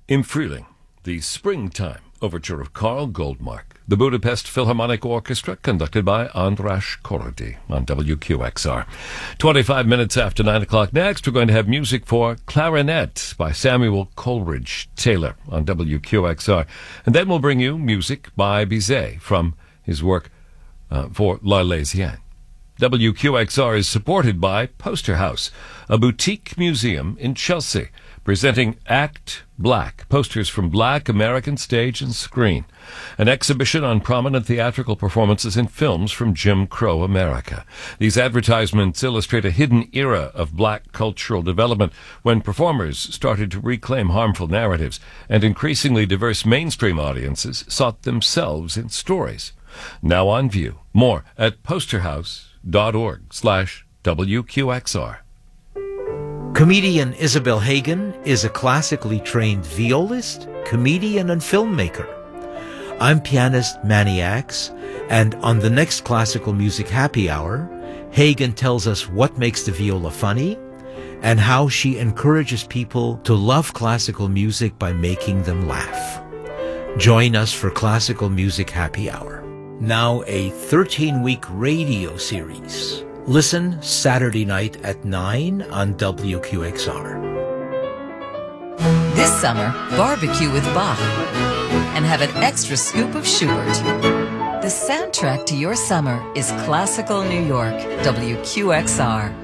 Im Frühling, the springtime overture of Karl Goldmark, the Budapest Philharmonic Orchestra, conducted by András Korody on WQXR. 25 minutes after 9 o'clock next, we're going to have music for Clarinet by Samuel Coleridge Taylor on WQXR. And then we'll bring you music by Bizet from his work for L'Arlésienne. WQXR is supported by Poster House, a boutique museum in Chelsea, presenting Act Black, posters from Black American stage and screen, an exhibition on prominent theatrical performances in films from Jim Crow America. These advertisements illustrate a hidden era of Black cultural development when performers started to reclaim harmful narratives and increasingly diverse mainstream audiences sought themselves in stories. Now on view. More at posterhouse.org/WQXR. Comedian Isabel Hagen is a classically trained violist, comedian, and filmmaker. I'm pianist Manny Axe, and on the next Classical Music Happy Hour, Hagen tells us what makes the viola funny and how she encourages people to love classical music by making them laugh. Join us for Classical Music Happy Hour. Now a 13-week radio series. Listen Saturday night at 9 on WQXR. This summer, barbecue with Bach and have an extra scoop of Schubert. The soundtrack to your summer is Classical New York, WQXR.